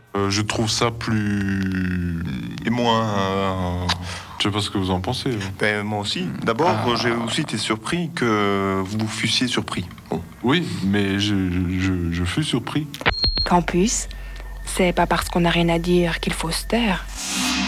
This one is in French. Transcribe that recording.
Je trouve ça plus... Et moins... Je sais pas ce que vous en pensez. Ben, moi aussi. D'abord, j'ai aussi été surpris que vous fussiez surpris. Bon. Oui, mais je fus surpris. Campus, c'est pas parce qu'on n'a rien à dire qu'il faut se taire.